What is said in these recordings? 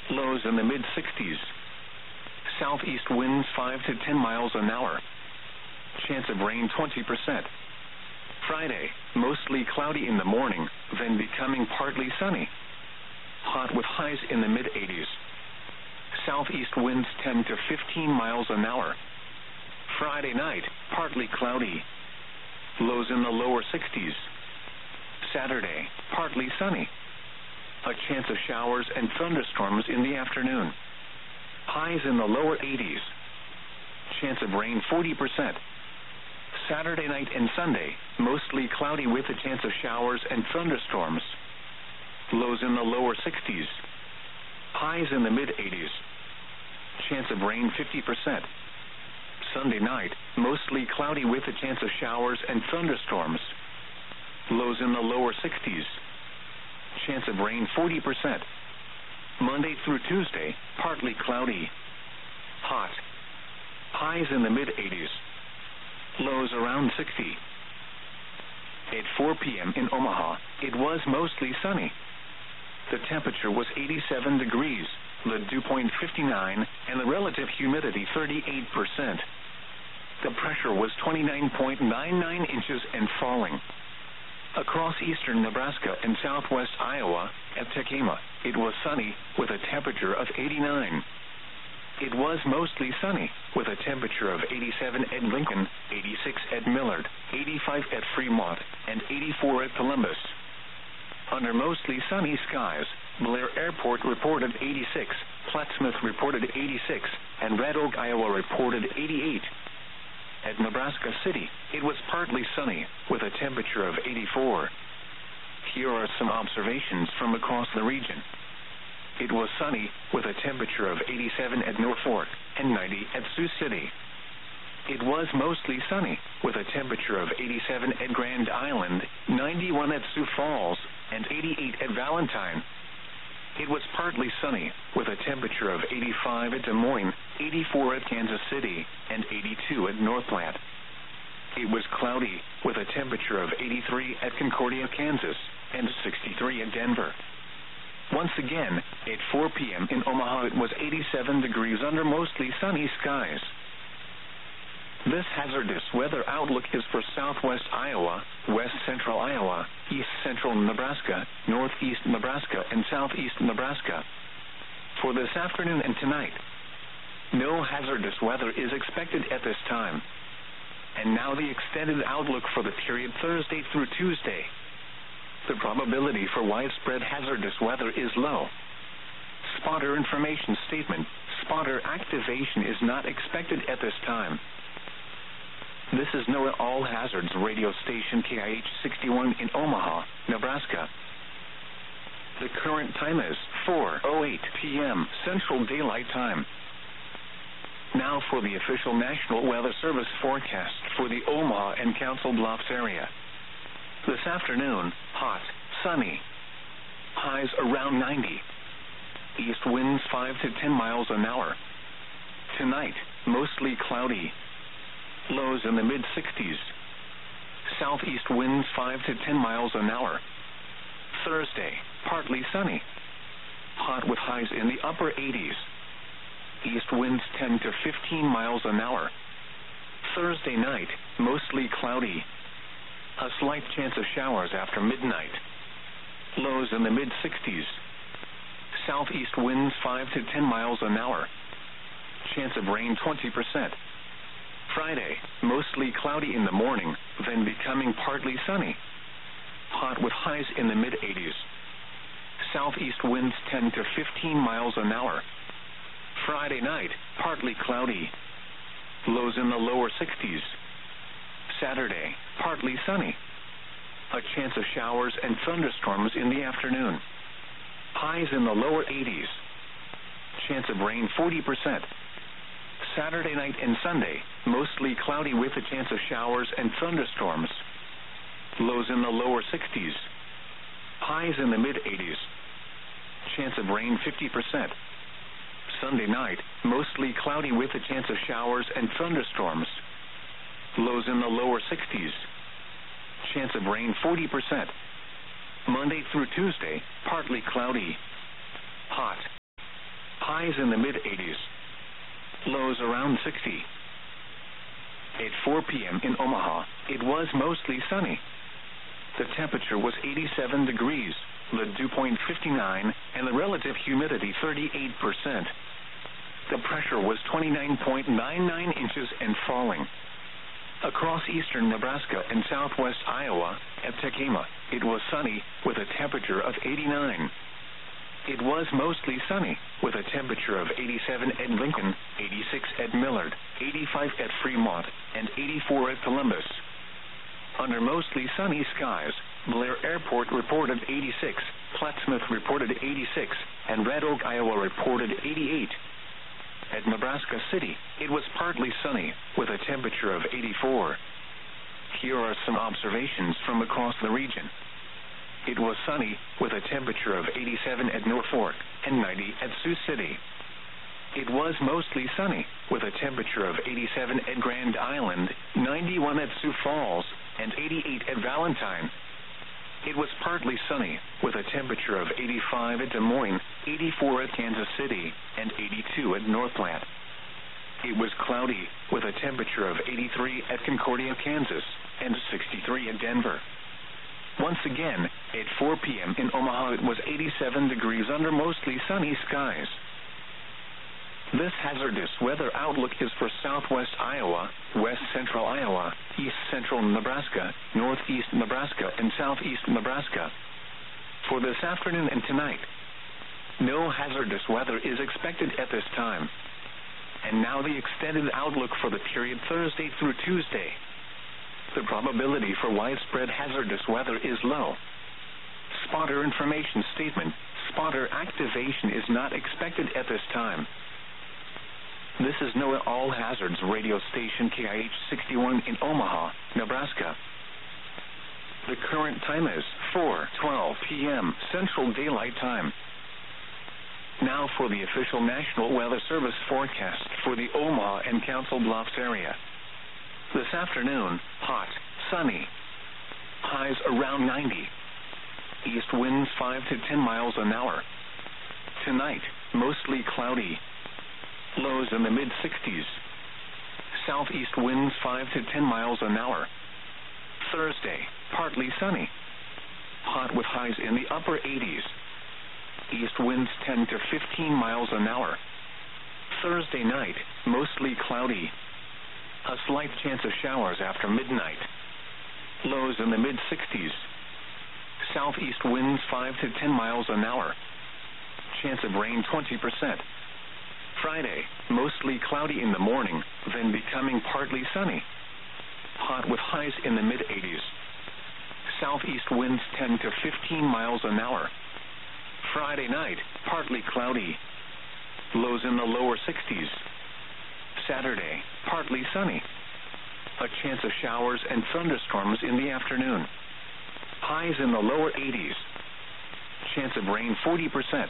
Lows in the mid-60s. Southeast winds 5 to 10 miles an hour. Chance of rain 20%. Friday, mostly cloudy in the morning, then becoming partly sunny. Hot with highs in the mid-80s. Southeast winds 10 to 15 miles an hour. Friday night, partly cloudy. Lows in the lower 60s. Saturday, partly sunny. A chance of showers and thunderstorms in the afternoon. Highs in the lower 80s. Chance of rain 40%. Saturday night and Sunday, mostly cloudy with a chance of showers and thunderstorms. Lows in the lower 60s. Highs in the mid-80s. Chance of rain 50%. Sunday night, mostly cloudy with a chance of showers and thunderstorms. Lows in the lower 60s. Chance of rain 40%. Monday through Tuesday, partly cloudy. Hot. Highs in the mid-80s. Lows around 60. At 4 p.m. in Omaha, it was mostly sunny. The temperature was 87 degrees, the dew point 59, and the relative humidity 38%. The pressure was 29.99 inches and falling. Across eastern Nebraska and southwest Iowa, at Tekema, it was sunny with a temperature of 89. It was mostly sunny with a temperature of 87 at Lincoln, 86 at Millard, 85 at Fremont, and 84 at Columbus. Under mostly sunny skies, Blair Airport reported 86, Plattsmouth reported 86, and Red Oak, Iowa reported 88. At Nebraska City, it was partly sunny with a temperature of 84. Here are some observations from across the region. It was sunny with a temperature of 87 at Norfolk and 90 at Sioux City. It was mostly sunny with a temperature of 87 at Grand Island, 91 at Sioux Falls, and 88 at Valentine. It was partly sunny with a temperature of 85 at Des Moines, 84 at Kansas City, and 82 at North Platte. It was cloudy with a temperature of 83 at Concordia, Kansas, and 63 at Denver. Once again, at 4 p.m. in Omaha, it was 87 degrees under mostly sunny skies. This hazardous weather outlook is for southwest Iowa, west central Iowa, east central Nebraska, northeast Nebraska, and southeast Nebraska. For this afternoon and tonight, no hazardous weather is expected at this time. And now the extended outlook for the period Thursday through Tuesday. The probability for widespread hazardous weather is low. Spotter information statement: spotter activation is not expected at this time. This is NOAA All Hazards radio station KIH 61 in Omaha, Nebraska. The current time is 4:08 p.m. Central Daylight Time. Now for the official National Weather Service forecast for the Omaha and Council Bluffs area. This afternoon, hot, sunny. Highs around 90. East winds 5 to 10 miles an hour. Tonight, mostly cloudy. Lows in the mid-60s. Southeast winds 5 to 10 miles an hour. Thursday, partly sunny. Hot with highs in the upper 80s. East winds 10 to 15 miles an hour. Thursday night, mostly cloudy. A slight chance of showers after midnight. Lows in the mid-60s. Southeast winds 5 to 10 miles an hour. Chance of rain 20%. Friday, mostly cloudy in the morning, then becoming partly sunny. Hot with highs in the mid-80s. Southeast winds 10 to 15 miles an hour. Friday night, partly cloudy. Lows in the lower 60s. Saturday, partly sunny. A chance of showers and thunderstorms in the afternoon. Highs in the lower 80s. Chance of rain 40%. Saturday night and Sunday, mostly cloudy with a chance of showers and thunderstorms. Lows in the lower 60s. Highs in the mid-80s. Chance of rain 50%. Sunday night, mostly cloudy with a chance of showers and thunderstorms. Lows in the lower 60s. Chance of rain 40%. Monday through Tuesday, partly cloudy. Hot. highs in the mid-80s. Lows around 60. At 4 p.m. in Omaha, it was mostly sunny. The temperature was 87 degrees, the dew point 59, and the relative humidity 38%. The pressure was 29.99 inches and falling. Across eastern Nebraska and southwest Iowa, at Tekamah, it was sunny with a temperature of 89. It was mostly sunny with a temperature of 87 at Lincoln, 86 at Millard, 85 at Fremont, and 84 at Columbus. Under mostly sunny skies, Blair Airport reported 86, Plattsmouth reported 86, and Red Oak, Iowa reported 88. At Nebraska City, it was partly sunny with a temperature of 84. Here are some observations from across the region. It was sunny with a temperature of 87 at Norfolk and 90 at Sioux City. It was mostly sunny with a temperature of 87 at Grand Island, 91 at Sioux Falls, and 88 at Valentine. It was partly sunny with a temperature of 85 at Des Moines, 84 at Kansas City, and 82 at Northland. It was cloudy with a temperature of 83 at Concordia, Kansas, and 63 at Denver. Once again, at 4 p.m. in Omaha, it was 87 degrees under mostly sunny skies. This hazardous weather outlook is for southwest Iowa, west central Iowa, east central Nebraska, northeast Nebraska, and southeast Nebraska. For this afternoon and tonight, no hazardous weather is expected at this time. And now the extended outlook for the period Thursday through Tuesday. The probability for widespread hazardous weather is low. Spotter information statement: spotter activation is not expected at this time. This is NOAA All Hazards radio station KIH 61 in Omaha, Nebraska. The current time is 4:12 p.m. Central Daylight Time. Now for the official National Weather Service forecast for the Omaha and Council Bluffs area. This afternoon, hot, sunny. Highs around 90. East winds 5 to 10 miles an hour. Tonight, mostly cloudy. Lows in the mid-60s. Southeast winds 5 to 10 miles an hour. Thursday, partly sunny. Hot with highs in the upper 80s. East winds 10 to 15 miles an hour. Thursday night, mostly cloudy. A slight chance of showers after midnight. Lows in the mid-60s. Southeast winds 5 to 10 miles an hour. Chance of rain 20%. Friday, mostly cloudy in the morning, then becoming partly sunny. Hot with highs in the mid-80s. Southeast winds 10 to 15 miles an hour. Friday night, partly cloudy. Lows in the lower 60s. Saturday, partly sunny. A chance of showers and thunderstorms in the afternoon. Highs in the lower 80s. Chance of rain 40%.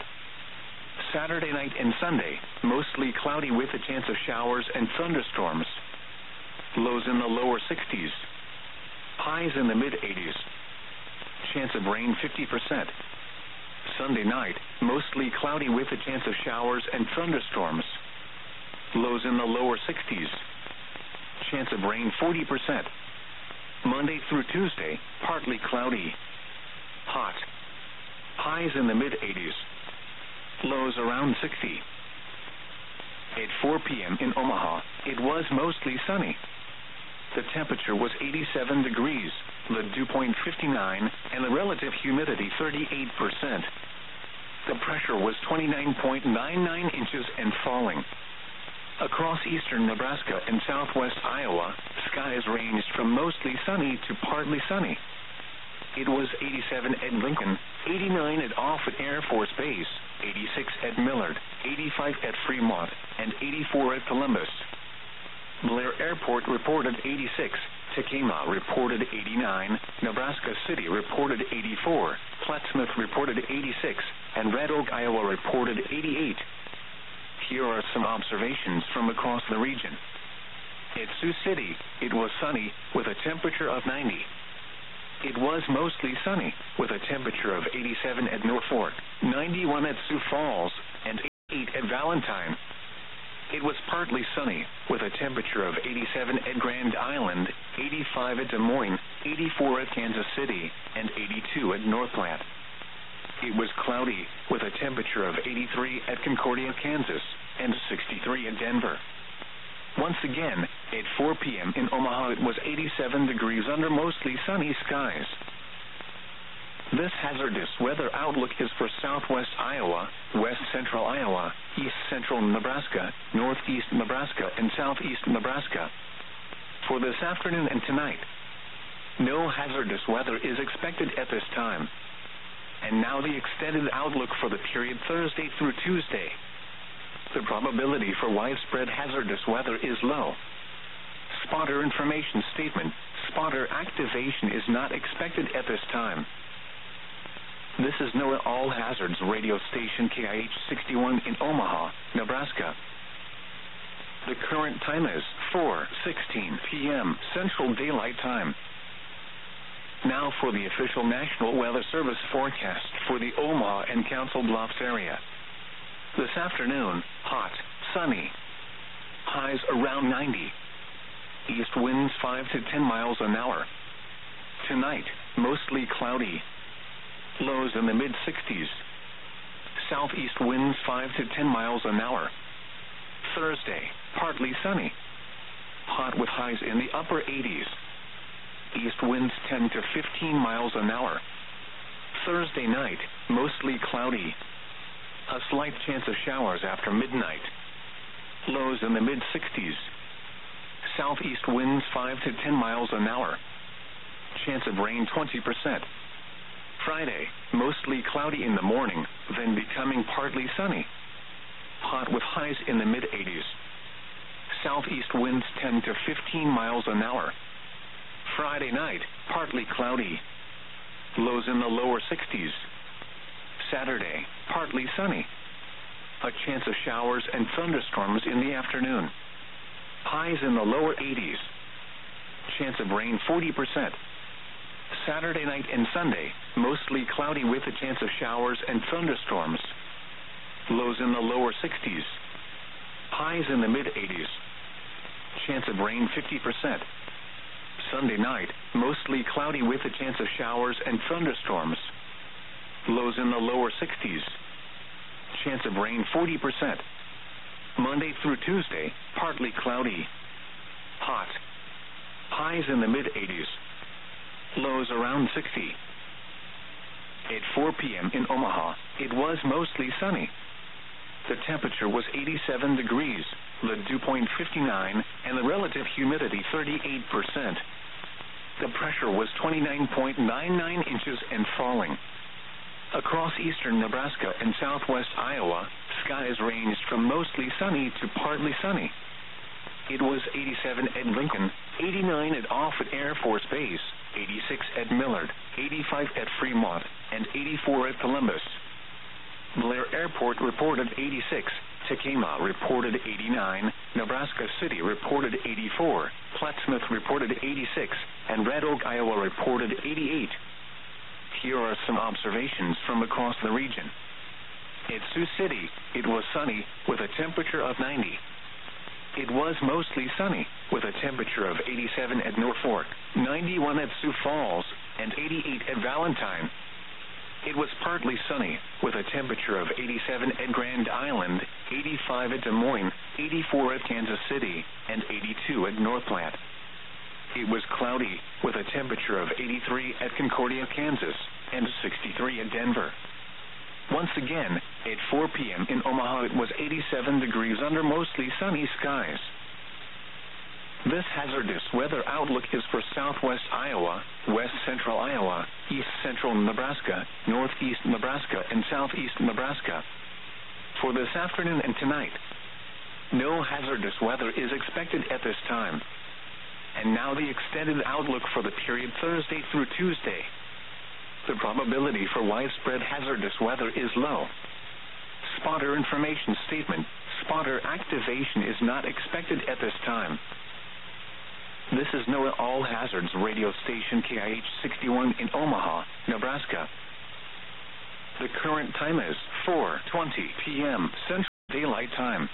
Saturday night and Sunday, mostly cloudy with a chance of showers and thunderstorms. Lows in the lower 60s. Highs in the mid-80s. Chance of rain 50%. Sunday night, mostly cloudy with a chance of showers and thunderstorms. Lows in the lower 60s. Chance of rain 40%. Monday through Tuesday, partly cloudy. Hot. Highs in the mid-80s. Lows around 60. At 4 p.m. in Omaha, it was mostly sunny. The temperature was 87 degrees, the dew point 59, and the relative humidity 38%. The pressure was 29.99 inches and falling. Across eastern Nebraska and southwest Iowa, skies ranged from mostly sunny to partly sunny. It was 87 at Lincoln, 89 at Offutt Air Force Base, 86 at Millard, 85 at Fremont, and 84 at Columbus. Blair Airport reported 86, Tekamah reported 89, Nebraska City reported 84, Plattsmouth reported 86, and Red Oak, Iowa reported 88. Here are some observations from across the region. At Sioux City, it was sunny with a temperature of 90. It was mostly sunny with a temperature of 87 at Norfolk, 91 at Sioux Falls, and 88 at Valentine. It was partly sunny, with a temperature of 87 at Grand Island, 85 at Des Moines, 84 at Kansas City, and 82 at North Platte. It was cloudy, with a temperature of 83 at Concordia, Kansas, and 63 at Denver. Once again, at 4 p.m. in Omaha, it was 87 degrees under mostly sunny skies. This hazardous weather outlook is for southwest Iowa, west central Iowa, east central Nebraska, northeast Nebraska, and southeast Nebraska. For this afternoon and tonight, no hazardous weather is expected at this time. And now the extended outlook for the period Thursday through Tuesday. The probability for widespread hazardous weather is low. Spotter information statement: spotter activation is not expected at this time. This is NOAA All Hazards radio station KIH 61 in Omaha, Nebraska. The current time is 4:16 p.m. Central Daylight Time. Now for the official National Weather Service forecast for the Omaha and Council Bluffs area. This afternoon, hot, sunny. Highs around 90. East winds 5 to 10 miles an hour. Tonight, mostly cloudy. Lows in the mid-60s. Southeast winds 5 to 10 miles an hour. Thursday, partly sunny. Hot with highs in the upper 80s. East winds 10 to 15 miles an hour. Thursday night, mostly cloudy. A slight chance of showers after midnight. Lows in the mid-60s. Southeast winds 5 to 10 miles an hour. Chance of rain 20%. Friday, mostly cloudy in the morning, then becoming partly sunny. Hot with highs in the mid-80s. Southeast winds 10 to 15 miles an hour. Friday night, partly cloudy. Lows in the lower 60s. Saturday, partly sunny. A chance of showers and thunderstorms in the afternoon. Highs in the lower 80s. Chance of rain 40%. Saturday night and Sunday, mostly cloudy with a chance of showers and thunderstorms. Lows in the lower 60s. Highs in the mid-80s. Chance of rain 50%. Sunday night, mostly cloudy with a chance of showers and thunderstorms. Lows in the lower 60s. Chance of rain 40%. Monday through Tuesday, partly cloudy. Hot. Highs in the mid-80s. Lows around 60. At 4 p.m. in Omaha, it was mostly sunny. The temperature was 87 degrees, the dew point 59, and the relative humidity 38%. The pressure was 29.99 inches and falling. Across eastern Nebraska and southwest Iowa, skies ranged from mostly sunny to partly sunny. It was 87 at Lincoln, 89 at Offutt Air Force Base, 86 at Millard, 85 at Fremont, and 84 at Columbus. Blair Airport reported 86, Tekamah reported 89, Nebraska City reported 84, Plattsmouth reported 86, and Red Oak, Iowa reported 88. Here are some observations from across the region. At Sioux City, it was sunny with a temperature of 90. It was mostly sunny with a temperature of 87 at Norfolk, 91 at Sioux Falls, and 88 at Valentine. It was partly sunny with a temperature of 87 at Grand Island, 85 at Des Moines, 84 at Kansas City, and 82 at North Platte. It was cloudy with a temperature of 83 at Concordia, Kansas, and 63 at Denver. Once again, at 4 p.m. in Omaha, it was 87 degrees under mostly sunny skies. This hazardous weather outlook is for southwest Iowa, west central Iowa, east central Nebraska, northeast Nebraska, and southeast Nebraska. For this afternoon and tonight, no hazardous weather is expected at this time. And now the extended outlook for the period Thursday through Tuesday. The probability for widespread hazardous weather is low. Spotter information statement: spotter activation is not expected at this time. This is NOAA All Hazards radio station KIH 61 in Omaha, Nebraska. The current time is 4:20 p.m. Central. daylight time.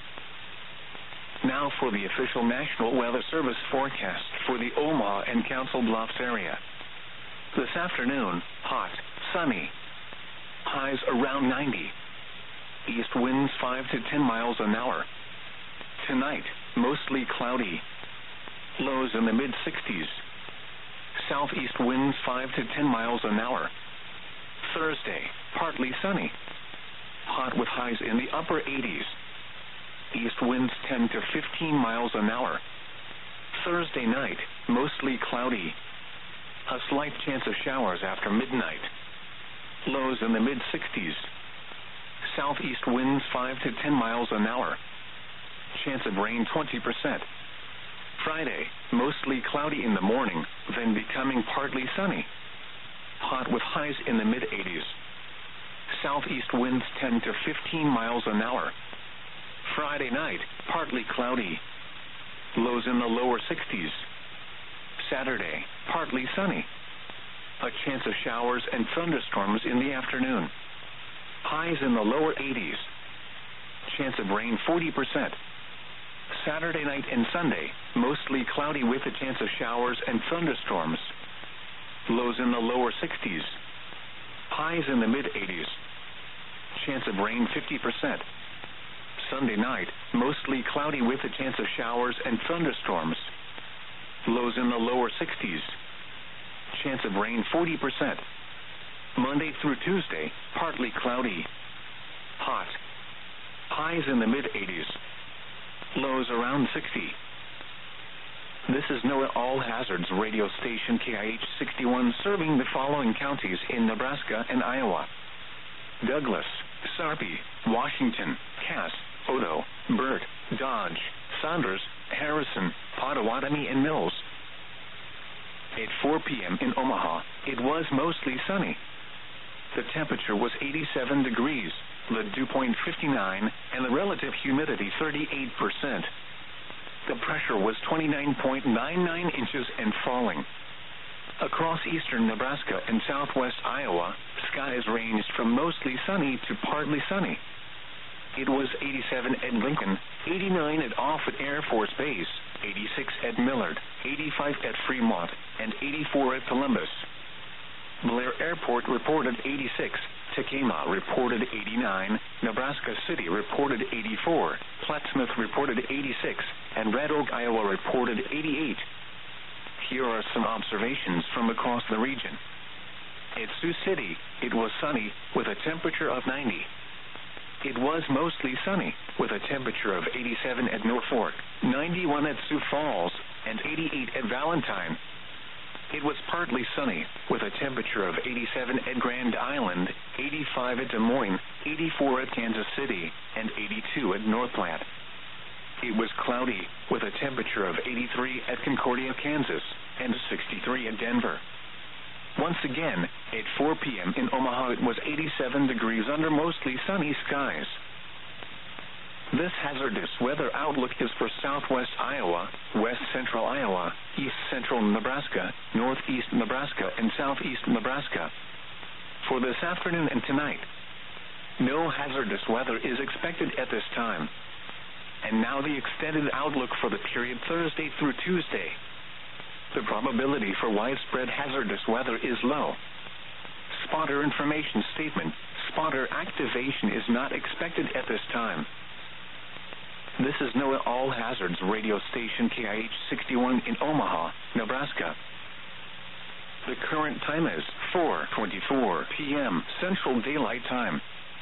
Now for the official National Weather Service forecast for the Omaha and Council Bluffs area. This afternoon, hot, sunny. Highs around 90. East winds 5 to 10 miles an hour. Tonight, mostly cloudy. Lows in the mid-60s. Southeast winds 5 to 10 miles an hour. Thursday, partly sunny. Hot with highs in the upper 80s. East winds 10 to 15 miles an hour. Thursday night, mostly cloudy. A slight chance of showers after midnight. Lows in the mid-60s. Southeast winds 5 to 10 miles an hour. Chance of rain 20%. Friday, mostly cloudy in the morning, then becoming partly sunny. Hot with highs in the mid-80s. Southeast winds 10 to 15 miles an hour. Friday night, partly cloudy. Lows in the lower 60s. Saturday, partly sunny. A chance of showers and thunderstorms in the afternoon. Highs in the lower 80s. Chance of rain 40%. Saturday night and Sunday, mostly cloudy with a chance of showers and thunderstorms. Lows in the lower 60s. Highs in the mid-80s. Chance of rain 50%. Sunday night, mostly cloudy with a chance of showers and thunderstorms. Lows in the lower 60s. Chance of rain 40%. Monday through Tuesday, partly cloudy. Hot. Highs in the mid-80s. Lows around 60. This is NOAA All Hazards radio station KIH 61 serving the following counties in Nebraska and Iowa: Douglas, Sarpy, Washington, Cass, Odo, Burt, Dodge, Saunders, Harrison, Potawatomi, and Mills. At 4 p.m. in Omaha, it was mostly sunny. The temperature was 87 degrees, the dew point 59, and the relative humidity 38%. The pressure was 29.99 inches and falling. Across eastern Nebraska and southwest Iowa, skies ranged from mostly sunny to partly sunny. It was 87 at Lincoln, 89 at Offutt Air Force Base, 86 at Millard, 85 at Fremont, and 84 at Columbus. Blair Airport reported 86, Tekamah reported 89, Nebraska City reported 84, Plattsmouth reported 86, and Red Oak, Iowa reported 88. Here are some observations from across the region. At Sioux City, it was sunny with a temperature of 90. It was mostly sunny with a temperature of 87 at Norfolk, 91 at Sioux Falls, and 88 at Valentine. It was partly sunny with a temperature of 87 at Grand Island, 85 at Des Moines, 84 at Kansas City, and 82 at North Platte. It was cloudy with a temperature of 83 at Concordia, Kansas, and 63 at Denver. Once again, at 4 p.m. in Omaha, it was 87 degrees under mostly sunny skies. This hazardous weather outlook is for southwest Iowa, west central Iowa, east central Nebraska, northeast Nebraska, and southeast Nebraska. For this afternoon and tonight, no hazardous weather is expected at this time. And now the extended outlook for the period Thursday through Tuesday. The probability for widespread hazardous weather is low. Spotter information statement: spotter activation is not expected at this time. This is NOAA All Hazards radio station KIH 61 in Omaha, Nebraska. The current time is 4:24 p.m. Central Daylight Time.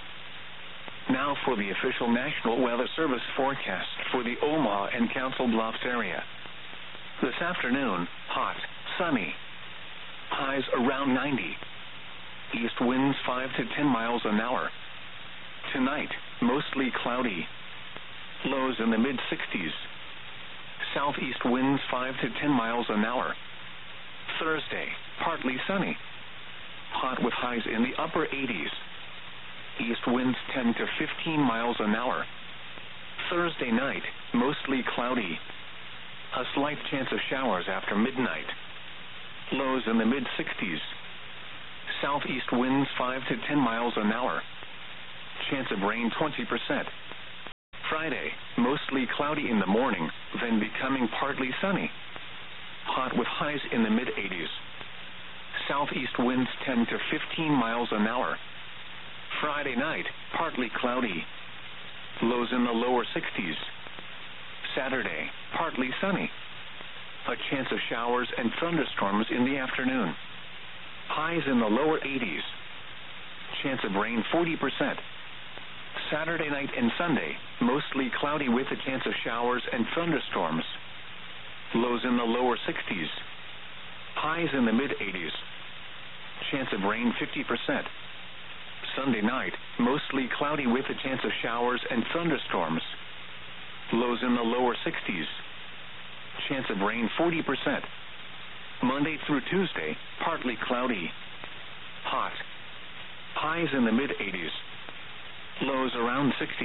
Now for the official National Weather Service forecast for the Omaha and Council Bluffs area. This afternoon, hot, sunny. Highs around 90. East winds 5 to 10 miles an hour. Tonight, mostly cloudy. Lows in the mid-60s. Southeast winds 5 to 10 miles an hour. Thursday, partly sunny. Hot with highs in the upper 80s. East winds 10 to 15 miles an hour. Thursday night, mostly cloudy. A slight chance of showers after midnight. Lows in the mid-60s. Southeast winds 5 to 10 miles an hour. Chance of rain 20%. Friday, mostly cloudy in the morning, then becoming partly sunny. Hot with highs in the mid-80s. Southeast winds 10 to 15 miles an hour. Friday night, partly cloudy. Lows in the lower 60s. Saturday, partly sunny. A chance of showers and thunderstorms in the afternoon. Highs in the lower 80s. Chance of rain 40%. Saturday night and Sunday, mostly cloudy with a chance of showers and thunderstorms. Lows in the lower 60s. Highs in the mid-80s. Chance of rain 50%. Sunday night, mostly cloudy with a chance of showers and thunderstorms. Lows in the lower 60s. Chance of rain 40%. Monday through Tuesday, partly cloudy. Hot. Highs in the mid-80s. Lows around 60.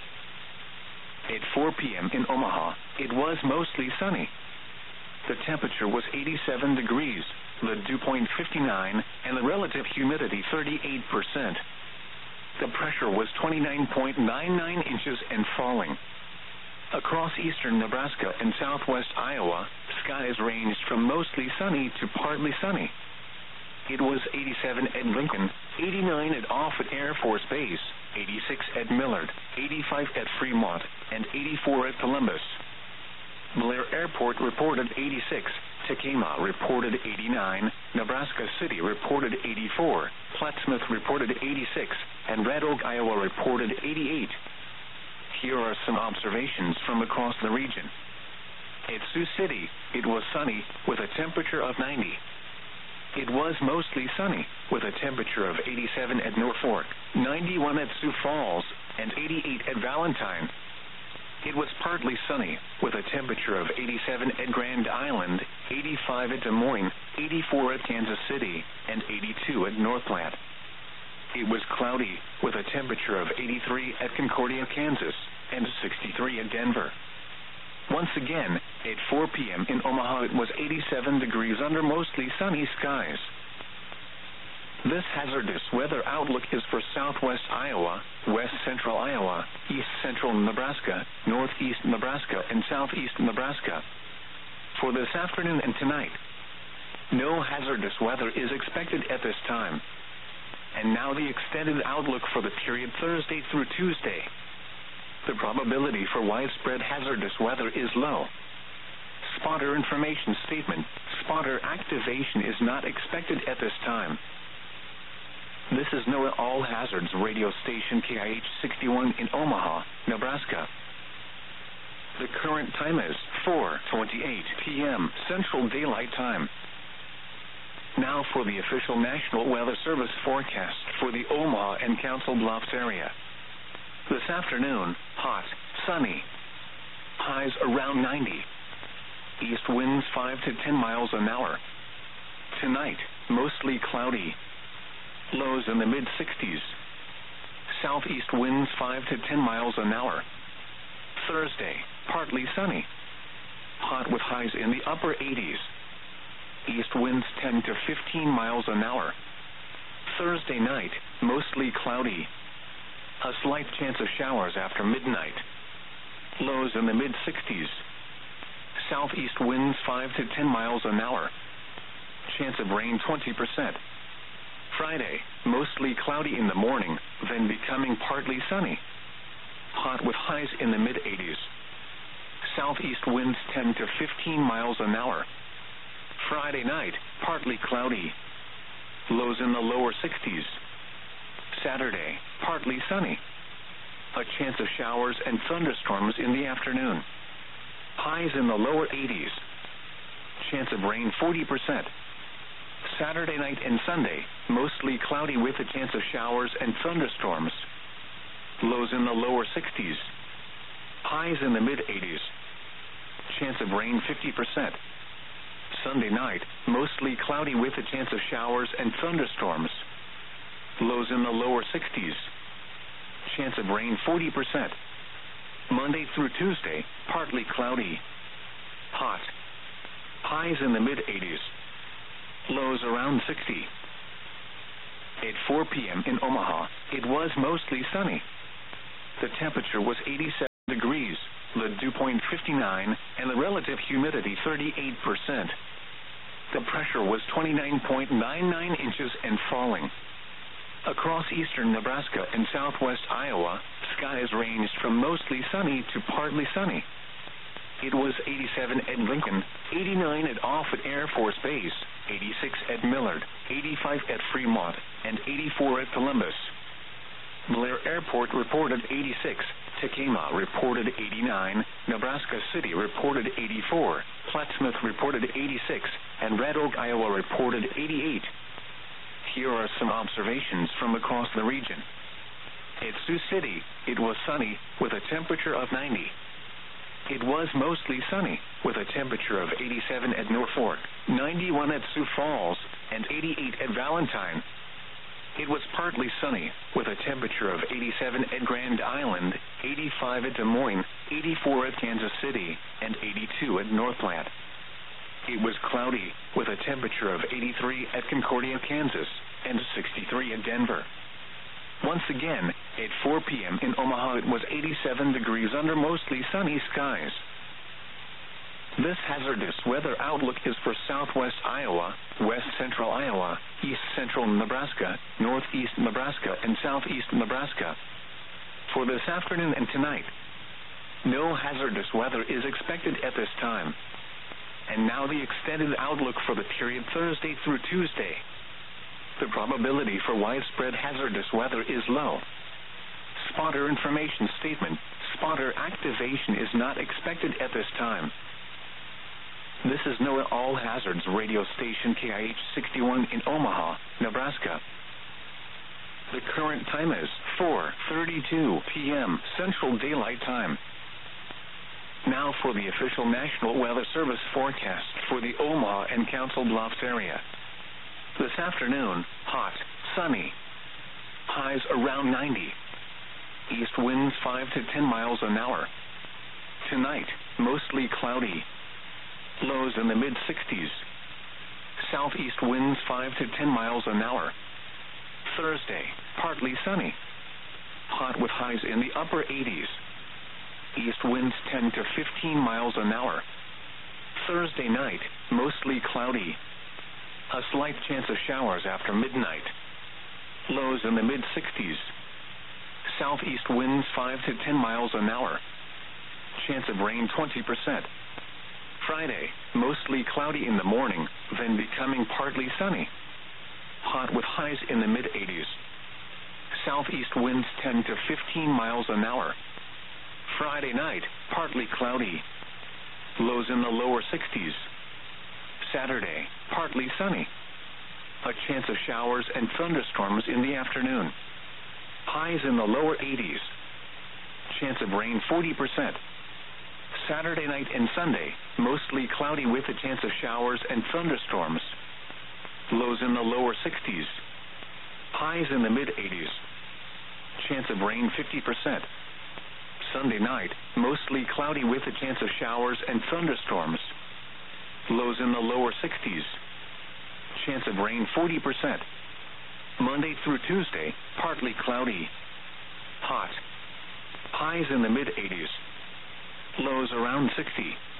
At 4 p.m. in Omaha, it was mostly sunny. The temperature was 87 degrees, the dew point 59, and the relative humidity 38%. The pressure was 29.99 inches and falling. Across eastern Nebraska and southwest Iowa, skies ranged from mostly sunny to partly sunny. It was 87 at Lincoln, 89 at Offutt Air Force Base, 86 at Millard, 85 at Fremont, and 84 at Columbus. Blair Airport reported 86, Tekamah reported 89, Nebraska City reported 84, Plattsmouth reported 86, and Red Oak, Iowa reported 88. Here are some observations from across the region. At Sioux City, it was sunny with a temperature of 90. It was mostly sunny with a temperature of 87 at Norfolk, 91 at Sioux Falls, and 88 at Valentine. It was partly sunny with a temperature of 87 at Grand Island, 85 at Des Moines, 84 at Kansas City, and 82 at North Platte. It was cloudy with a temperature of 83 at Concordia, Kansas, and 63 at Denver. Once again, at 4 p.m. in Omaha, it was 87 degrees under mostly sunny skies. This hazardous weather outlook is for southwest Iowa, west central Iowa, east central Nebraska, northeast Nebraska, and southeast Nebraska. For this afternoon and tonight, no hazardous weather is expected at this time. And now the extended outlook for the period Thursday through Tuesday. The probability for widespread hazardous weather is low. Spotter information statement: spotter activation is not expected at this time. This is NOAA All Hazards radio station KIH 61 in Omaha, Nebraska. The current time is 4:28 p.m. Central Daylight Time. Now for the official National Weather Service forecast for the Omaha and Council Bluffs area. This afternoon, hot, sunny. Highs around 90. East winds 5 to 10 miles an hour. Tonight, mostly cloudy. Lows in the mid-60s. Southeast winds 5 to 10 miles an hour. Thursday, partly sunny. Hot with highs in the upper 80s. East winds 10 to 15 miles an hour. Thursday night, mostly cloudy. A slight chance of showers after midnight. Lows in the mid-60s. Southeast winds 5 to 10 miles an hour. Chance of rain 20%. Friday, mostly cloudy in the morning, then becoming partly sunny. Hot with highs in the mid-80s. Southeast winds 10 to 15 miles an hour. Friday night, partly cloudy. Lows in the lower 60s. Saturday, partly sunny. A chance of showers and thunderstorms in the afternoon. Highs in the lower 80s. Chance of rain 40%. Saturday night and Sunday, mostly cloudy with a chance of showers and thunderstorms. Lows in the lower 60s. Highs in the mid-80s. Chance of rain 50%. Sunday night, mostly cloudy with a chance of showers and thunderstorms. Lows in the lower 60s. Chance of rain 40%. Monday through Tuesday, partly cloudy. Hot. Highs in the mid-80s. Lows around 60. At 4 p.m. in Omaha, it was mostly sunny. The temperature was 87 degrees. 59, and the relative humidity 38%. The pressure was 29.99 inches and falling. Across eastern Nebraska and southwest Iowa, skies ranged from mostly sunny to partly sunny. It was 87 at Lincoln, 89 at Offutt Air Force Base, 86 at Millard, 85 at Fremont, and 84 at Columbus. Blair Airport reported 86, Tekamah reported 89, Nebraska City reported 84, Plattsmouth reported 86, and Red Oak, Iowa reported 88. Here are some observations from across the region. At Sioux City, it was sunny with a temperature of 90. It was mostly sunny with a temperature of 87 at Norfolk, 91 at Sioux Falls, and 88 at Valentine. It was partly sunny with a temperature of 87 at Grand Island, 85 at Des Moines, 84 at Kansas City, and 82 at North Platte. It was cloudy with a temperature of 83 at Concordia, Kansas, and 63 at Denver. Once again, at 4 p.m. in Omaha, it was 87 degrees under mostly sunny skies. This hazardous weather outlook is for southwest Iowa, west central Iowa, east central Nebraska, northeast Nebraska, and southeast Nebraska. For this afternoon and tonight, no hazardous weather is expected at this time. And now the extended outlook for the period Thursday through Tuesday. The probability for widespread hazardous weather is low. Spotter information statement: spotter activation is not expected at this time. This is NOAA All Hazards radio station KIH 61 in Omaha, Nebraska. The current time is 4:32 p.m. Central Daylight Time. Now for the official National Weather Service forecast for the Omaha and Council Bluffs area. This afternoon, hot, sunny. Highs around 90. East winds 5 to 10 miles an hour. Tonight, mostly cloudy. Lows in the mid-60s. Southeast winds 5 to 10 miles an hour. Thursday, partly sunny. Hot with highs in the upper 80s. East winds 10 to 15 miles an hour. Thursday night, mostly cloudy. A slight chance of showers after midnight. Lows in the mid-60s. Southeast winds 5 to 10 miles an hour. Chance of rain 20%. Friday, mostly cloudy in the morning, then becoming partly sunny. Hot with highs in the mid-80s. Southeast winds 10 to 15 miles an hour. Friday night, partly cloudy. Lows in the lower 60s. Saturday, partly sunny. A chance of showers and thunderstorms in the afternoon. Highs in the lower 80s. Chance of rain 40%. Saturday night and Sunday, mostly cloudy with a chance of showers and thunderstorms. Lows in the lower 60s. Highs in the mid-80s. Chance of rain 50%. Sunday night, mostly cloudy with a chance of showers and thunderstorms. Lows in the lower 60s. Chance of rain 40%. Monday through Tuesday, partly cloudy. Hot. Highs in the mid-80s. Lows around 60.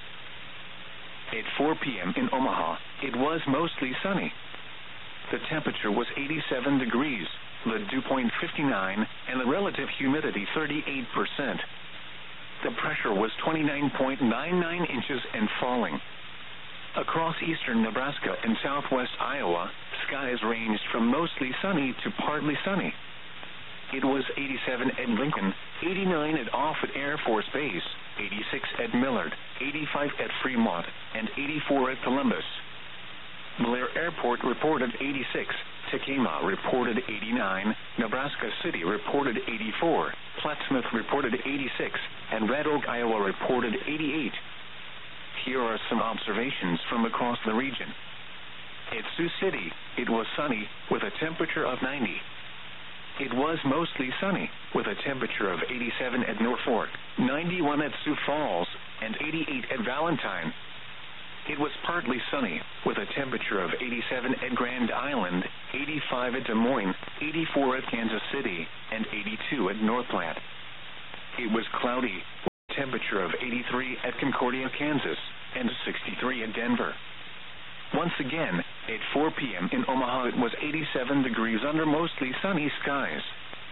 At 4 p.m. in Omaha, it was mostly sunny. The temperature was 87 degrees, the dew point 59, and the relative humidity 38%. The pressure was 29.99 inches and falling. Across eastern Nebraska and southwest Iowa, skies ranged from mostly sunny to partly sunny. It was 87 at Lincoln, 89 at Offutt Air Force Base, 86 at Millard, 85 at Fremont, and 84 at Columbus. Blair Airport reported 86, Tekamah reported 89, Nebraska City reported 84, Plattsmouth reported 86, and Red Oak, Iowa reported 88. Here are some observations from across the region. At Sioux City, it was sunny with a temperature of 90. It was mostly sunny with a temperature of 87 at Norfolk, 91 at Sioux Falls, and 88 at Valentine. It was partly sunny with a temperature of 87 at Grand Island, 85 at Des Moines, 84 at Kansas City, and 82 at North Platte. It was cloudy with a temperature of 83 at Concordia, Kansas, and 63 at Denver. Once again, at 4 p.m. in Omaha, it was 87 degrees under mostly sunny skies.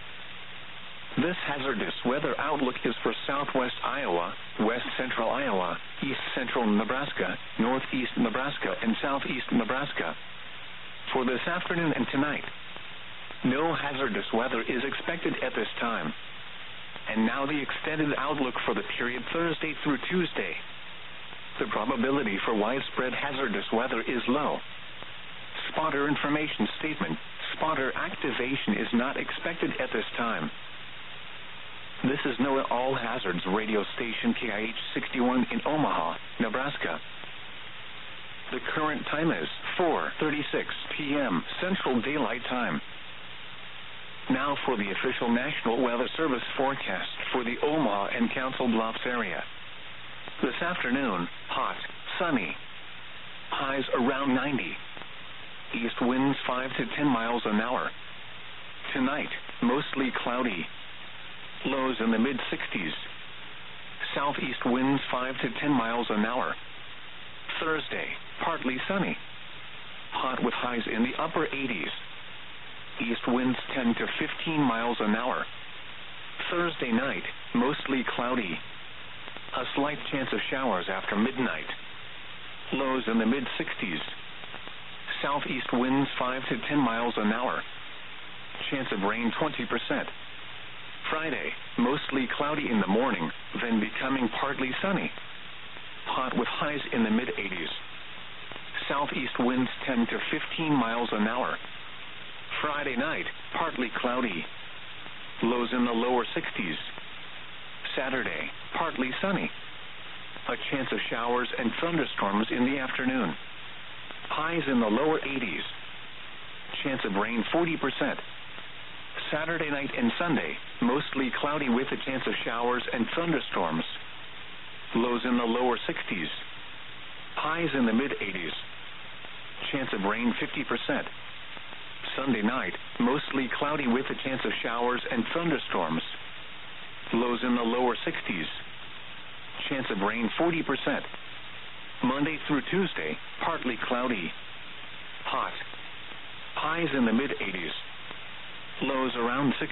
This hazardous weather outlook is for southwest Iowa, west central Iowa, east central Nebraska, northeast Nebraska, and southeast Nebraska. For this afternoon and tonight, no hazardous weather is expected at this time. And now the extended outlook for the period Thursday through Tuesday. The probability for widespread hazardous weather is low. Spotter information statement: spotter activation is not expected at this time. This is NOAA All Hazards radio station KIH 61 in Omaha, Nebraska. The current time is 4:36 p.m. Central Daylight Time. Now for the official National Weather Service forecast for the Omaha and Council Bluffs area. This afternoon, hot, sunny. Highs around 90. East winds 5 to 10 miles an hour. Tonight, mostly cloudy. Lows in the mid-60s. Southeast winds 5 to 10 miles an hour. Thursday, partly sunny. Hot with highs in the upper 80s. East winds 10 to 15 miles an hour. Thursday night, mostly cloudy. A slight chance of showers after midnight. Lows in the mid-60s. Southeast winds 5 to 10 miles an hour. Chance of rain 20%. Friday, mostly cloudy in the morning, then becoming partly sunny. Hot with highs in the mid-80s. Southeast winds 10 to 15 miles an hour. Friday night, partly cloudy. Lows in the lower 60s. Saturday, partly sunny. A chance of showers and thunderstorms in the afternoon. Highs in the lower 80s. Chance of rain 40%. Saturday night and Sunday, mostly cloudy with a chance of showers and thunderstorms. Lows in the lower 60s. Highs in the mid-80s. Chance of rain 50%. Sunday night, mostly cloudy with a chance of showers and thunderstorms. Lows in the lower 60s. Chance of rain 40%. Monday through Tuesday, partly cloudy. Hot. Highs in the mid-80s. Lows around 60.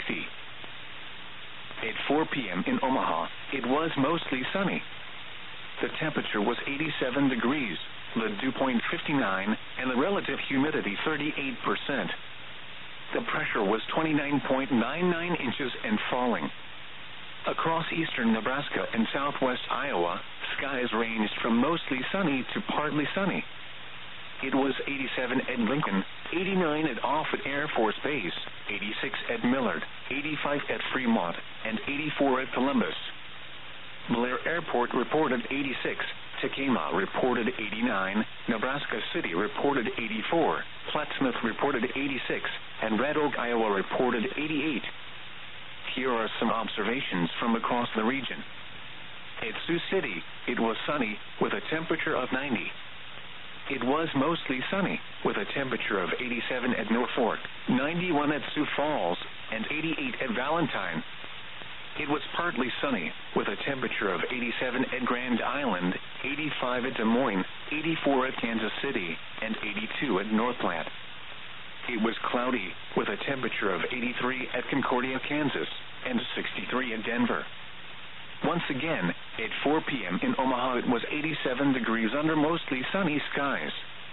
At 4 p.m. in Omaha, it was mostly sunny. The temperature was 87 degrees, the dew point 59, and the relative humidity 38%. The pressure was 29.99 inches and falling. Across eastern Nebraska and southwest Iowa, skies ranged from mostly sunny to partly sunny. It was 87 at Lincoln, 89 at Offutt Air Force Base, 86 at Millard, 85 at Fremont, and 84 at Columbus. Blair Airport reported 86, Tacoma reported 89, Nebraska City reported 84, Plattsmouth reported 86, and Red Oak, Iowa reported 88. Here are some observations from across the region. At Sioux City, it was sunny with a temperature of 90. It was mostly sunny with a temperature of 87 at Norfolk, 91 at Sioux Falls, and 88 at Valentine. It was partly sunny with a temperature of 87 at Grand Island, 85 at Des Moines, 84 at Kansas City, and 82 at North Platte. It was cloudy with a temperature of 83 at Concordia, Kansas, and 63 at Denver. Once again, at 4 p.m. in Omaha, it was 87 degrees under mostly sunny skies.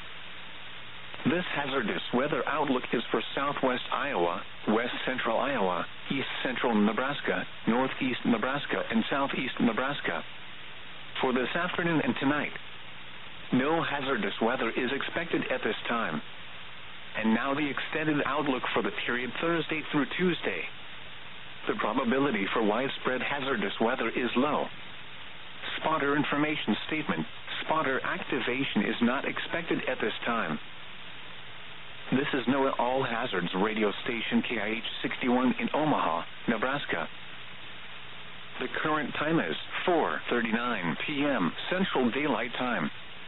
This hazardous weather outlook is for southwest Iowa, west central Iowa, east central Nebraska, northeast Nebraska, and southeast Nebraska. For this afternoon and tonight, no hazardous weather is expected at this time. And now the extended outlook for the period Thursday through Tuesday. The probability for widespread hazardous weather is low. Spotter information statement: spotter activation is not expected at this time. This is NOAA All Hazards radio station KIH 61 in Omaha, Nebraska. The current time is 4:39 p.m. Central Daylight Time.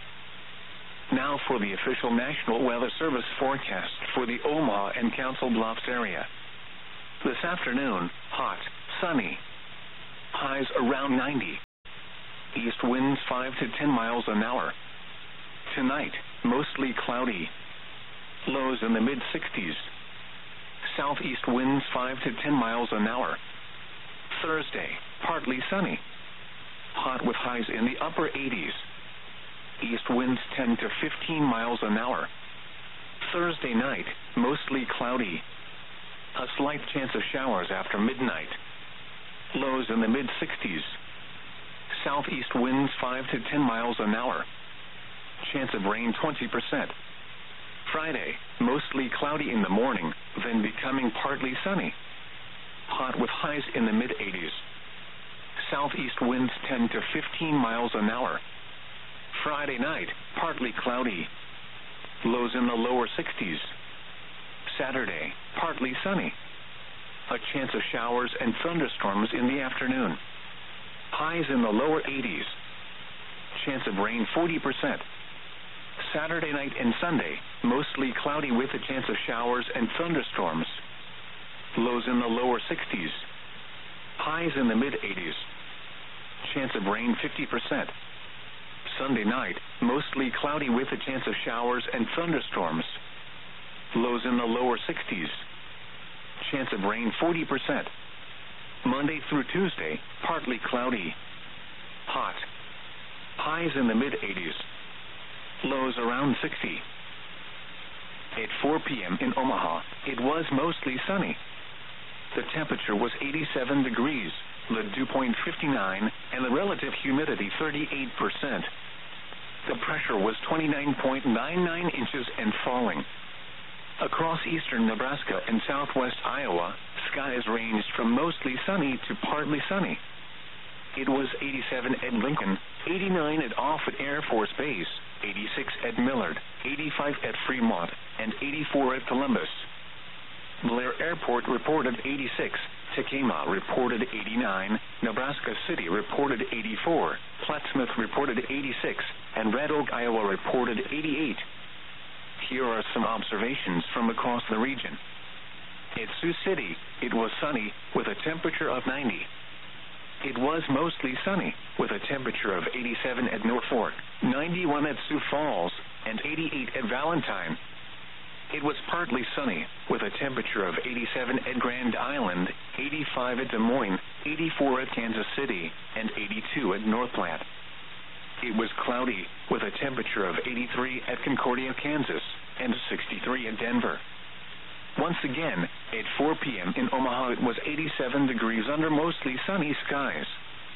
Now for the official National Weather Service forecast for the Omaha and Council Bluffs area. This afternoon, hot, sunny. Highs around 90. East winds 5 to 10 miles an hour. Tonight, mostly cloudy. Lows in the mid-60s. Southeast winds 5 to 10 miles an hour. Thursday, partly sunny. Hot with highs in the upper 80s. East winds 10 to 15 miles an hour. Thursday night, mostly cloudy. A slight chance of showers after midnight. Lows in the mid-60s. Southeast winds 5 to 10 miles an hour. Chance of rain 20%. Friday, mostly cloudy in the morning, then becoming partly sunny. Hot with highs in the mid-80s. Southeast winds 10 to 15 miles an hour. Friday night, partly cloudy. Lows in the lower 60s. Saturday, partly sunny. A chance of showers and thunderstorms in the afternoon. Highs in the lower 80s. Chance of rain 40%. Saturday night and Sunday, mostly cloudy with a chance of showers and thunderstorms. Lows in the lower 60s. Highs in the mid-80s. Chance of rain 50%. Sunday night, mostly cloudy with a chance of showers and thunderstorms. Lows in the lower 60s. Chance of rain 40%. Monday through Tuesday, partly cloudy. Hot. Highs in the mid-80s. Lows around 60. At 4 p.m. in Omaha, it was mostly sunny. The temperature was 87 degrees, the dew point 59, and the relative humidity 38%. The pressure was 29.99 inches and falling. Across eastern Nebraska and southwest Iowa, skies ranged from mostly sunny to partly sunny. It was 87 at Lincoln, 89 at Offutt Air Force Base, 86 at Millard, 85 at Fremont, and 84 at Columbus. Blair Airport reported 86, Tekamah reported 89, Nebraska City reported 84, Plattsmouth reported 86, and Red Oak, Iowa reported 88. Here are some observations from across the region. At Sioux City, it was sunny with a temperature of 90. It was mostly sunny with a temperature of 87 at Norfolk, 91 at Sioux Falls, and 88 at Valentine. It was partly sunny with a temperature of 87 at Grand Island, 85 at Des Moines, 84 at Kansas City, and 82 at North Platte. It was cloudy with a temperature of 83 at Concordia, Kansas, and 63 at Denver. Once again, at 4 p.m. in Omaha, it was 87 degrees under mostly sunny skies.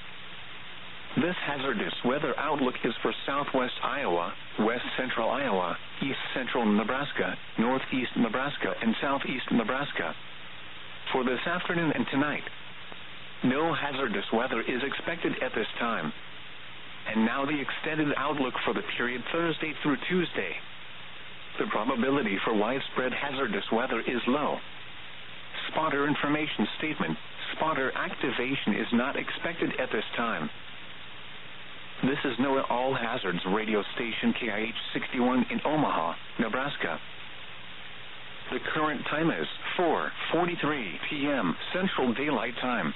This hazardous weather outlook is for southwest Iowa, west central Iowa, east central Nebraska, northeast Nebraska, and southeast Nebraska. For this afternoon and tonight, no hazardous weather is expected at this time. And now the extended outlook for the period Thursday through Tuesday. The probability for widespread hazardous weather is low. Spotter information statement. Spotter activation is not expected at this time. This is NOAA All Hazards radio station KIH 61 in Omaha, Nebraska. The current time is 4:43 p.m. Central Daylight Time.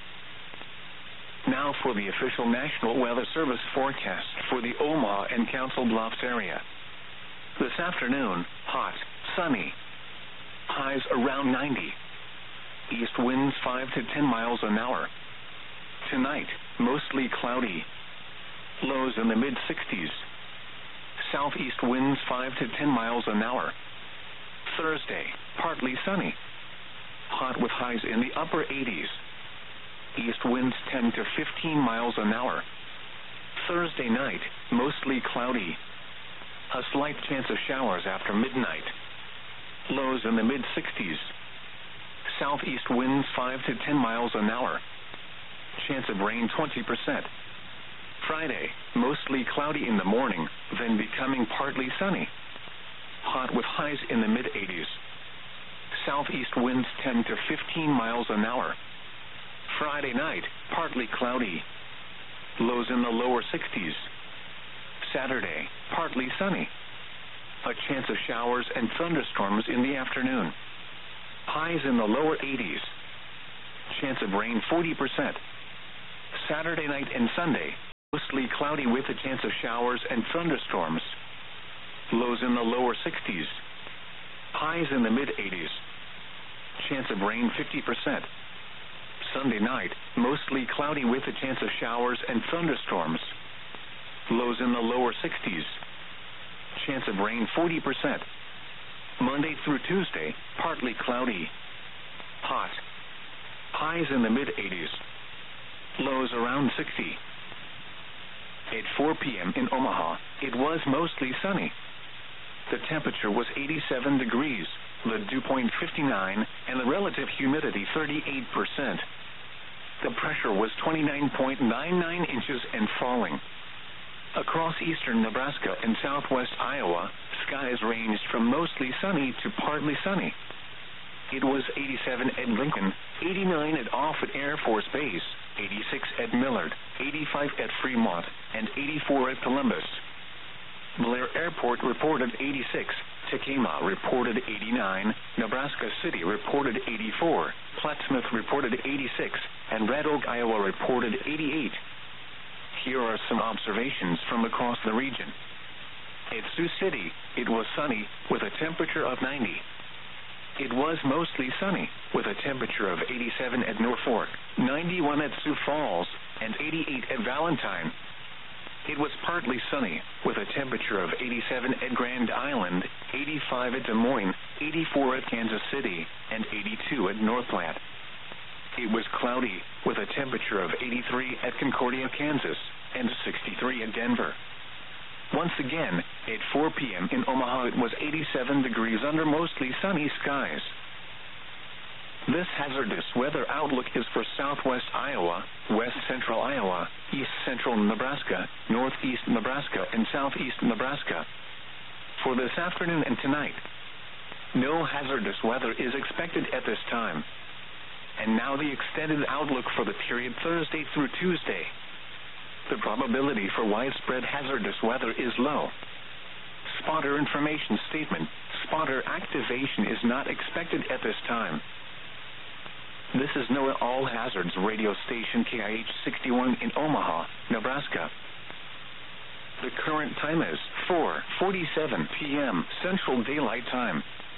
Now for the official National Weather Service forecast for the Omaha and Council Bluffs area. This afternoon, hot, sunny. Highs around 90. East winds 5 to 10 miles an hour. Tonight, mostly cloudy. Lows in the mid-60s. Southeast winds 5 to 10 miles an hour. Thursday, partly sunny. Hot with highs in the upper 80s. East winds 10 to 15 miles an hour. Thursday night, mostly cloudy. A slight chance of showers after midnight. Lows in the mid-60s. Southeast winds 5 to 10 miles an hour. Chance of rain 20%. Friday, mostly cloudy in the morning, then becoming partly sunny. Hot with highs in the mid-80s. Southeast winds 10 to 15 miles an hour. Friday night, partly cloudy. Lows in the lower 60s. Saturday, partly sunny. A chance of showers and thunderstorms in the afternoon. Highs in the lower 80s. Chance of rain 40%. Saturday night and Sunday, Mostly cloudy with a chance of showers and thunderstorms. Lows in the lower 60s. Highs in the mid-80s. Chance of rain 50%. Sunday night, mostly cloudy with a chance of showers and thunderstorms. Lows in the lower 60s. Chance of rain 40%. Monday through Tuesday, partly cloudy. Hot. Highs in the mid-80s. Lows around 60. At 4 p.m. in Omaha, it was mostly sunny. The temperature was 87 degrees, the dew point 59, and the relative humidity 38%. The pressure was 29.99 inches and falling. Across eastern Nebraska and southwest Iowa, skies ranged from mostly sunny to partly sunny. It was 87 at Lincoln, 89 at Offutt Air Force Base, 86 at Millard, 85 at Fremont, and 84 at Columbus. Blair Airport reported 86, Tekamah reported 89, Nebraska City reported 84, Plattsmouth reported 86, and Red Oak, Iowa reported 88. Here are some observations from across the region. At Sioux City, it was sunny with a temperature of 90. It was mostly sunny with a temperature of 87 at Norfolk, 91 at Sioux Falls, and 88 at Valentine. It was partly sunny with a temperature of 87 at Grand Island, 85 at Des Moines, 84 at Kansas City, and 82 at North Platte. It was cloudy with a temperature of 83 at Concordia, Kansas, and 63 at Denver. Once again, at 4 p.m. in Omaha, it was 87 degrees under mostly sunny skies. This hazardous weather outlook is for southwest Iowa, west central Iowa, east central Nebraska, northeast Nebraska, and southeast Nebraska. For this afternoon and tonight, no hazardous weather is expected at this time. And now the extended outlook for the period Thursday through Tuesday. The probability for widespread hazardous weather is low. Spotter information statement. Spotter activation is not expected at this time. This is NOAA All Hazards radio station KIH 61 in Omaha, Nebraska. The current time is 4:47 p.m. Central Daylight Time.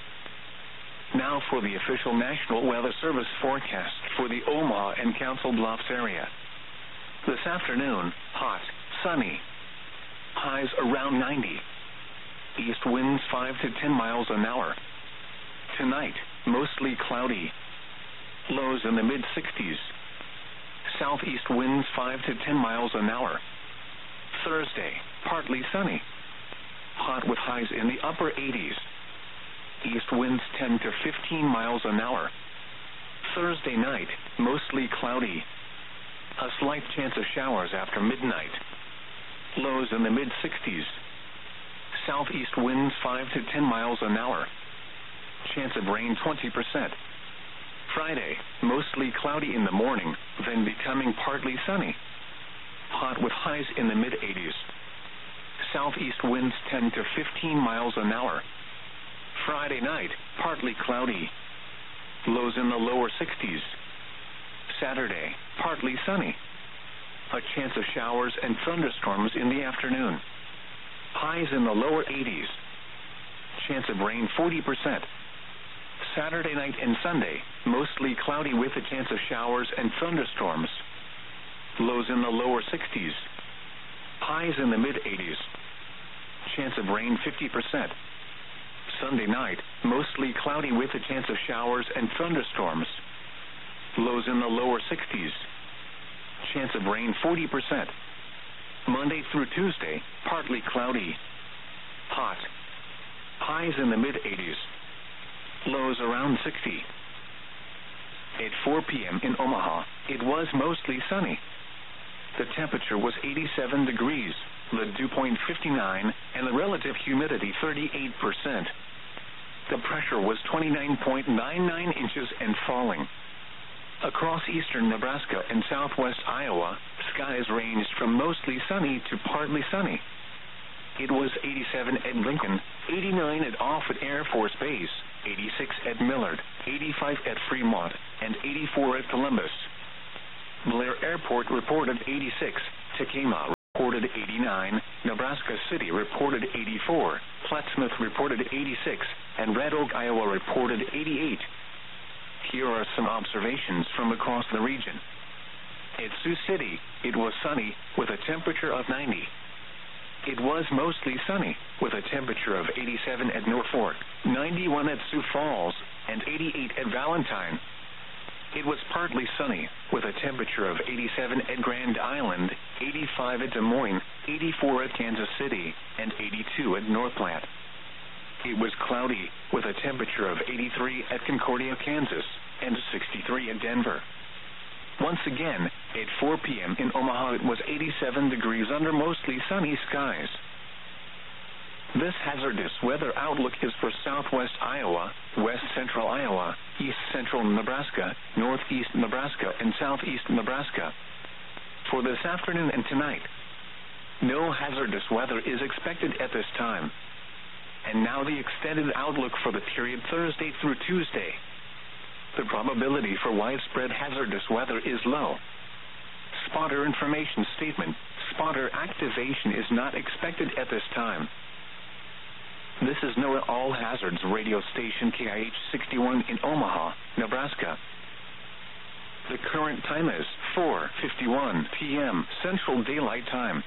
Now for the official National Weather Service forecast for the Omaha and Council Bluffs area. This afternoon, hot, sunny. Highs around 90. East winds 5 to 10 miles an hour. Tonight, mostly cloudy. Lows in the mid-60s. Southeast winds 5 to 10 miles an hour. Thursday, partly sunny. Hot with highs in the upper 80s. East winds 10 to 15 miles an hour. Thursday night, mostly cloudy. A slight chance of showers after midnight. Lows in the mid-60s. Southeast winds 5 to 10 miles an hour. Chance of rain 20%. Friday, mostly cloudy in the morning, then becoming partly sunny. Hot with highs in the mid-80s. Southeast winds 10 to 15 miles an hour. Friday night, partly cloudy. Lows in the lower 60s. Saturday, partly sunny. A chance of showers and thunderstorms in the afternoon. Highs in the lower 80s. Chance of rain 40%. Saturday night and Sunday, mostly cloudy with a chance of showers and thunderstorms. Lows in the lower 60s. Highs in the mid-80s. Chance of rain 50%. Sunday night, mostly cloudy with a chance of showers and thunderstorms. Lows in the lower 60s. Chance of rain 40%. Monday through Tuesday, partly cloudy. Hot. Highs in the mid-80s. Lows around 60. At 4 p.m. in Omaha, it was mostly sunny. The temperature was 87 degrees, the dew point 59, and the relative humidity 38%. The pressure was 29.99 inches and falling. Across eastern Nebraska and southwest Iowa, skies ranged from mostly sunny to partly sunny. It was 87 at Lincoln, 89 at Offutt Air Force Base, 86 at Millard, 85 at Fremont, and 84 at Columbus. Blair Airport reported 86, Tekamah reported 89, Nebraska City reported 84, Plattsmouth reported 86, and Red Oak, Iowa reported 88. Here are some observations from across the region. At Sioux City, it was sunny with a temperature of 90. It was mostly sunny with a temperature of 87 at Norfolk, 91 at Sioux Falls, and 88 at Valentine. It was partly sunny with a temperature of 87 at Grand Island, 85 at Des Moines, 84 at Kansas City, and 82 at North Platte. It was cloudy with a temperature of 83 at Concordia, Kansas, and 63 at Denver. Once again, at 4 p.m. in Omaha, it was 87 degrees under mostly sunny skies. This hazardous weather outlook is for southwest Iowa, west central Iowa, east central Nebraska, northeast Nebraska, and southeast Nebraska. For this afternoon and tonight, no hazardous weather is expected at this time. And now the extended outlook for the period Thursday through Tuesday. The probability for widespread hazardous weather is low. Spotter information statement: spotter activation is not expected at this time. This is NOAA All Hazards radio station KIH 61 in Omaha, Nebraska. The current time is 4:51 p.m. Central Daylight Time.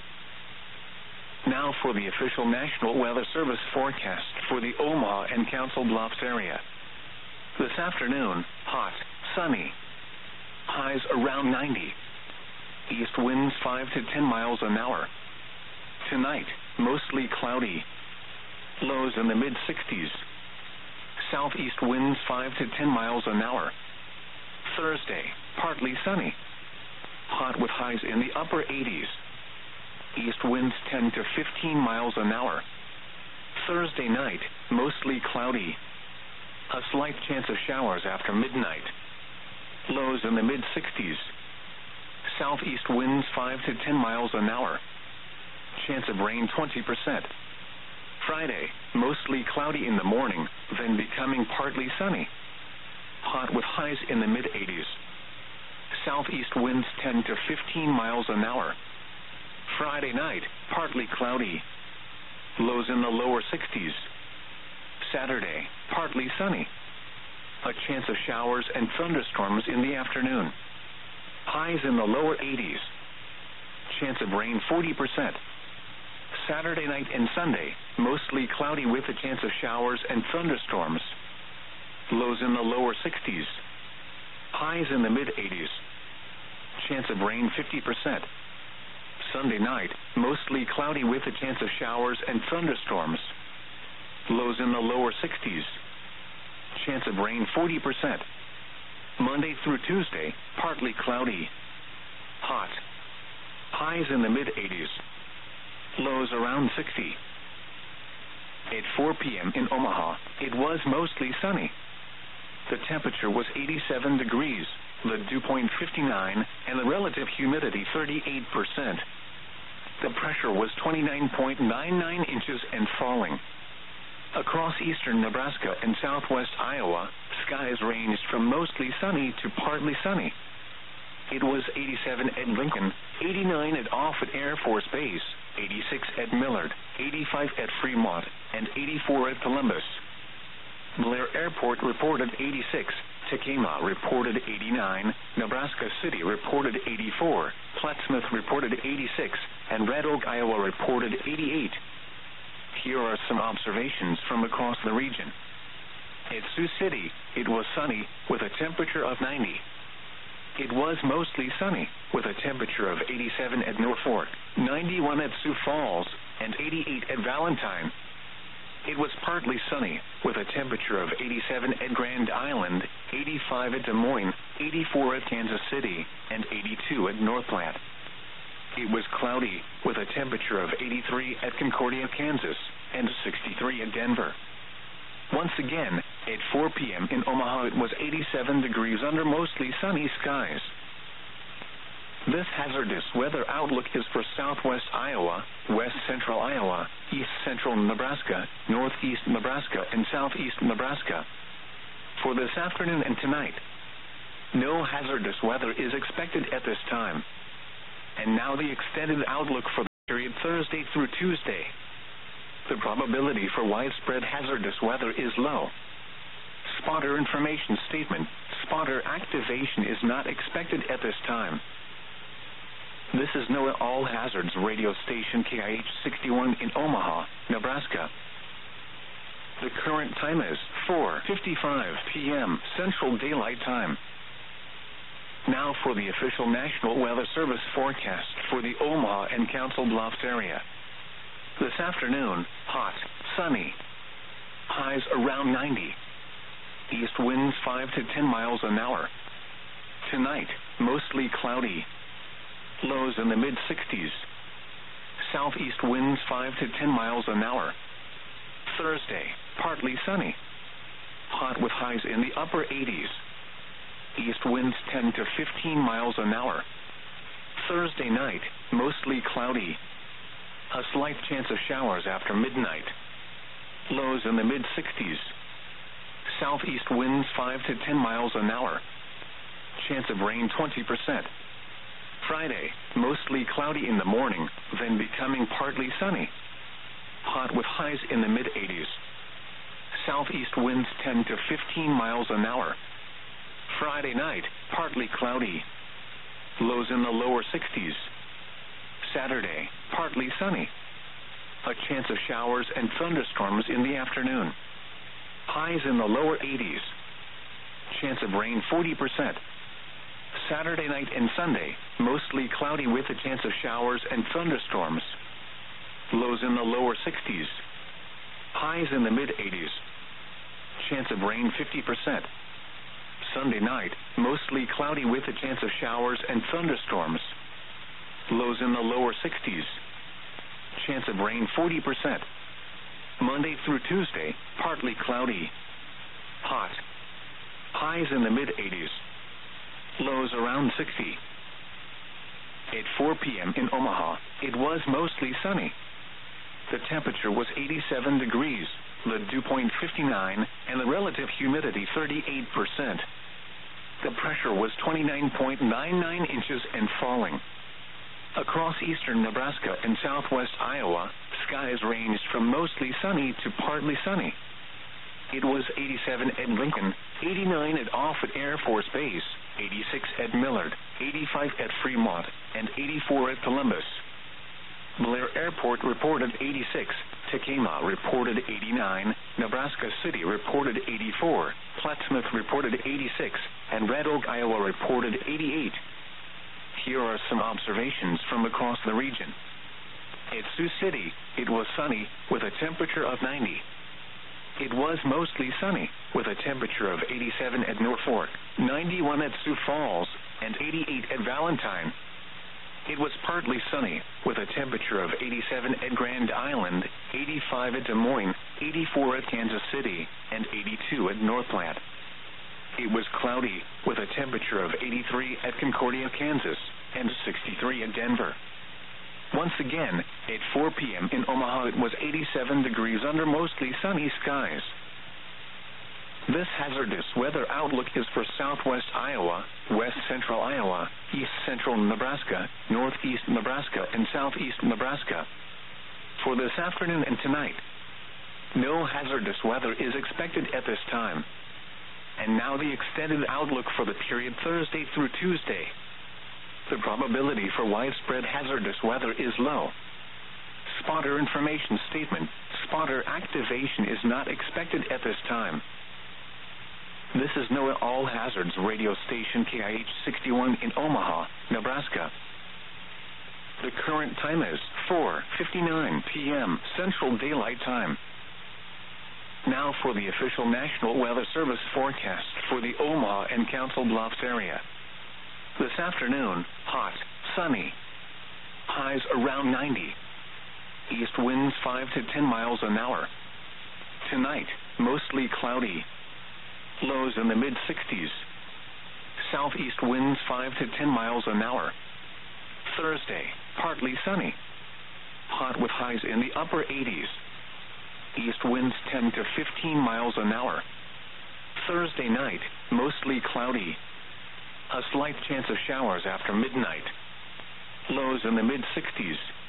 Now for the official National Weather Service forecast for the Omaha and Council Bluffs area. This afternoon, hot, sunny. Highs around 90. East winds 5 to 10 miles an hour. Tonight, mostly cloudy. Lows in the mid-60s. Southeast winds 5 to 10 miles an hour. Thursday, partly sunny. Hot with highs in the upper 80s. East winds 10 to 15 miles an hour. Thursday night, mostly cloudy. A slight chance of showers after midnight. Lows in the mid-60s. Southeast winds 5 to 10 miles an hour. Chance of rain 20%. Friday, mostly cloudy in the morning, then becoming partly sunny. Hot with highs in the mid-80s. Southeast winds 10 to 15 miles an hour. Friday night, partly cloudy. Lows in the lower 60s. Saturday, partly sunny. A chance of showers and thunderstorms in the afternoon. Highs in the lower 80s. Chance of rain 40%. Saturday night and Sunday, mostly cloudy with a chance of showers and thunderstorms. Lows in the lower 60s. Highs in the mid-80s. Chance of rain 50%. Sunday night, mostly cloudy with a chance of showers and thunderstorms. Lows in the lower 60s. Chance of rain 40%. Monday through Tuesday, partly cloudy. Hot. Highs in the mid-80s. Lows around 60. At 4 p.m. in Omaha, it was mostly sunny. The temperature was 87 degrees, the dew point 59, and the relative humidity 38%. The pressure was 29.99 inches and falling. Across eastern Nebraska and southwest Iowa, skies ranged from mostly sunny to partly sunny. It was 87 at Lincoln, 89 at Offutt Air Force Base, 86 at Millard, 85 at Fremont, and 84 at Columbus. Blair Airport reported 86, Tekamah reported 89, Nebraska City reported 84, Plattsmouth reported 86, and Red Oak, Iowa reported 88. Here are some observations from across the region. At Sioux City, it was sunny with a temperature of 90. It was mostly sunny with a temperature of 87 at Norfolk, 91 at Sioux Falls, and 88 at Valentine. It was partly sunny with a temperature of 87 at Grand Island, 85 at Des Moines, 84 at Kansas City, and 82 at North Platte. It was cloudy with a temperature of 83 at Concordia, Kansas, and 63 at Denver. Once again, at 4 p.m. in Omaha, it was 87 degrees under mostly sunny skies. This hazardous weather outlook is for southwest Iowa, west central Iowa, east central Nebraska, northeast Nebraska, and southeast Nebraska. For this afternoon and tonight, no hazardous weather is expected at this time. And now the extended outlook for period Thursday through Tuesday. The probability for widespread hazardous weather is low. Spotter information statement. Spotter activation is not expected at this time. This is NOAA All Hazards radio station KIH 61 in Omaha, Nebraska. The current time is 4:55 p.m. Central Daylight Time. Now for the official National Weather Service forecast for the Omaha and Council Bluffs area. This afternoon, hot, sunny. Highs around 90. East winds 5 to 10 miles an hour. Tonight, mostly cloudy. Lows in the mid-60s. Southeast winds 5 to 10 miles an hour. Thursday, partly sunny. Hot with highs in the upper 80s. East winds 10 to 15 miles an hour. Thursday night, mostly cloudy. A slight chance of showers after midnight. Lows in the mid-60s. Southeast winds 5 to 10 miles an hour. Chance of rain 20%. Friday, mostly cloudy in the morning, then becoming partly sunny. Hot with highs in the mid-80s. Southeast winds 10 to 15 miles an hour. Friday night, partly cloudy. Lows in the lower 60s. Saturday, partly sunny. A chance of showers and thunderstorms in the afternoon. Highs in the lower 80s. Chance of rain 40%. Saturday night and Sunday, mostly cloudy with a chance of showers and thunderstorms. Lows in the lower 60s. Highs in the mid-80s. Chance of rain 50%. Sunday night, mostly cloudy with a chance of showers and thunderstorms. Lows in the lower 60s. Chance of rain 40%. Monday through Tuesday, partly cloudy. Hot. Highs in the mid-80s. Lows around 60. At 4 p.m. in Omaha, it was mostly sunny. The temperature was 87 degrees, the dew point 59, and the relative humidity 38%. The pressure was 29.99 inches and falling. Across eastern Nebraska and southwest Iowa, skies ranged from mostly sunny to partly sunny. It was 87 at Lincoln, 89 at Offutt Air Force Base, 86 at Millard, 85 at Fremont, and 84 at Columbus. Blair Airport reported 86, Tekamah reported 89, Nebraska City reported 84, Plattsmouth reported 86, and Red Oak, Iowa reported 88. Here are some observations from across the region. At Sioux City, it was sunny with a temperature of 90. It was mostly sunny with a temperature of 87 at Norfolk, 91 at Sioux Falls, and 88 at Valentine. It was partly sunny with a temperature of 87 at Grand Island, 85 at Des Moines, 84 at Kansas City, and 82 at North Platte. It was cloudy with a temperature of 83 at Concordia, Kansas, and 63 at Denver. Once again, at 4 p.m. in Omaha, it was 87 degrees under mostly sunny skies. This hazardous weather outlook is for southwest Iowa, west central Iowa, east central Nebraska, northeast Nebraska, and southeast Nebraska. For this afternoon and tonight, no hazardous weather is expected at this time. And now the extended outlook for the period Thursday through Tuesday. The probability for widespread hazardous weather is low. Spotter information statement. Spotter activation is not expected at this time. This is NOAA All Hazards radio station KIH 61 in Omaha, Nebraska. The current time is 4:59 p.m. Central Daylight Time. Now for the official National Weather Service forecast for the Omaha and Council Bluffs area. This afternoon, hot, sunny. Highs around 90. East winds 5 to 10 miles an hour. Tonight, mostly cloudy. Lows in the mid-60s. Southeast winds 5 to 10 miles an hour. Thursday, partly sunny. Hot with highs in the upper 80s. East winds 10 to 15 miles an hour. Thursday night, mostly cloudy. A slight chance of showers after midnight. Lows in the mid-60s.